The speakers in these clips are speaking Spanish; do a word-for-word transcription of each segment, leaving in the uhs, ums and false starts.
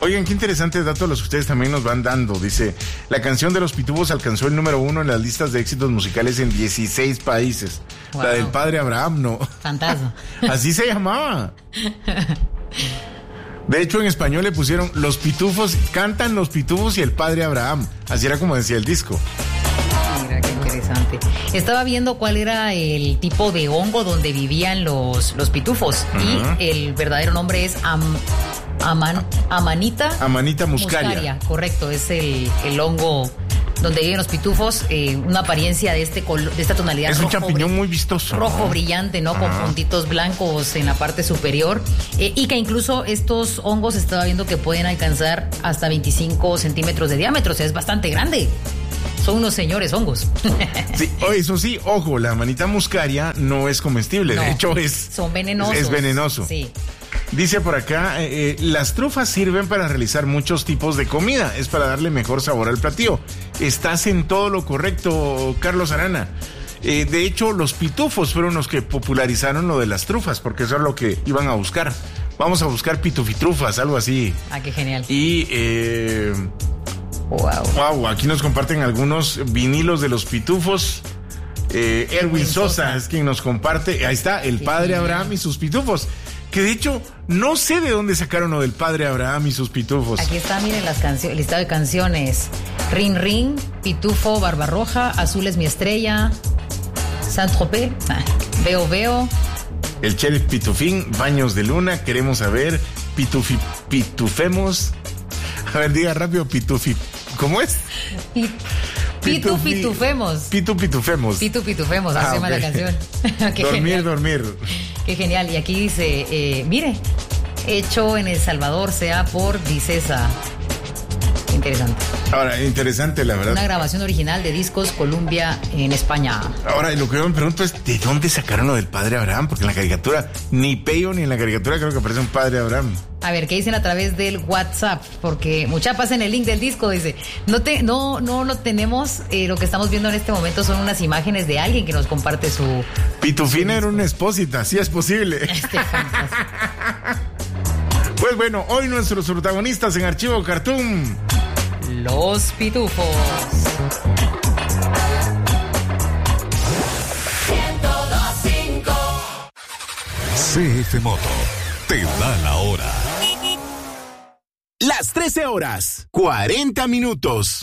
Oigan, qué interesantes datos los que ustedes también nos van dando. Dice, la canción de los Pitufos alcanzó el número uno en las listas de éxitos musicales en dieciséis países. Wow. La del Padre Abraham, no. Fantasma. Así se llamaba. De hecho, en español le pusieron Los Pitufos, cantan Los Pitufos y el Padre Abraham. Así era como decía el disco. Mira, qué interesante. Estaba viendo cuál era el tipo de hongo donde vivían los, los pitufos. Uh-huh. Y el verdadero nombre es am, aman, Amanita. Amanita muscaria. muscaria. Correcto, es el, el hongo donde viven los pitufos, eh, una apariencia de este col- de esta tonalidad. Es rojo, un champiñón muy vistoso. Rojo, ¿no? brillante, ¿no? Con puntitos blancos en la parte superior. Eh, y que incluso estos hongos estaba viendo que pueden alcanzar hasta veinticinco centímetros de diámetro. O sea, es bastante grande. Son unos señores hongos. Sí, eso sí, ojo, la Amanita muscaria no es comestible. No, de hecho, es... Son venenosos. Es venenoso. Sí. Dice por acá, eh, eh, las trufas sirven para realizar muchos tipos de comida, es para darle mejor sabor al platillo. Estás en todo lo correcto, Carlos Arana. Eh, de hecho, los pitufos fueron los que popularizaron lo de las trufas, porque eso es lo que iban a buscar. Vamos a buscar pitufitrufas, algo así. Ah, qué genial. Y, eh, wow. Wow, aquí nos comparten algunos vinilos de los pitufos. Eh, Erwin Sosa, Sosa es quien nos comparte. Ahí está, el Padre Abraham y sus pitufos. Que de hecho, no sé de dónde sacaron lo del Padre Abraham y sus pitufos. Aquí está, miren las canciones, el listado de canciones. Rin Rin, Pitufo, Barbarroja, Azul es mi estrella, Saint-Tropez, ah, Veo Veo. El Sheriff Pitufín, Baños de Luna, Queremos saber, Pitufi, Pitufemos. A ver, diga rápido, Pitufi. ¿Cómo es? Pit, Pitu Pitufi, Pitufemos. Pitu Pitufemos. Pitu Pitufemos, así se llama la canción. Qué dormir, genial. dormir. Qué genial. Y aquí dice, eh, mire, hecho en El Salvador, sea por Dicesa. Interesante. Ahora, interesante, la verdad. Una grabación original de Discos Columbia en España. Ahora, lo que yo me pregunto es, ¿de dónde sacaron lo del Padre Abraham? Porque en la caricatura, ni Peyo ni en la caricatura creo que aparece un Padre Abraham. A ver, ¿qué dicen a través del WhatsApp? Porque mucha pasa en el link del disco, dice, no te, no, no lo tenemos, eh, lo que estamos viendo en este momento son unas imágenes de alguien que nos comparte su... Pitufina era una expósita, sí es posible. Este fantástico. Pues bueno, hoy nuestros protagonistas en Archivo Cartoon... Los Pitufos. ciento dos punto cinco C F Moto te da la hora. Las trece horas, cuarenta minutos.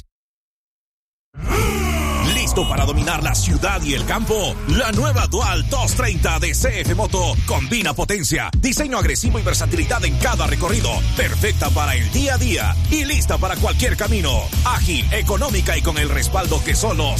¿Listo para dominar la ciudad y el campo? La nueva Dual doscientos treinta de C F Moto combina potencia, diseño agresivo y versatilidad en cada recorrido. Perfecta para el día a día y lista para cualquier camino. Ágil, económica y con el respaldo que solo